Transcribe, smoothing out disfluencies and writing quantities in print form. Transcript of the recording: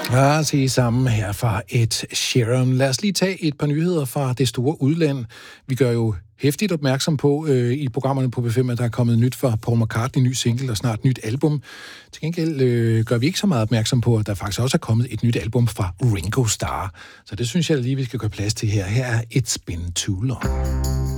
Ja, se sammen her fra Ed Sheeran. Lad os lige tage et par nyheder fra det store udland. Vi gør jo hæftigt opmærksom på i programmerne på B5, at der er kommet nyt fra Paul McCartney, ny single og snart nyt album. Til gengæld gør vi ikke så meget opmærksom på, at der faktisk også er kommet et nyt album fra Ringo Starr. Så det synes jeg lige, vi skal gøre plads til her. Her er It's Been Too Long.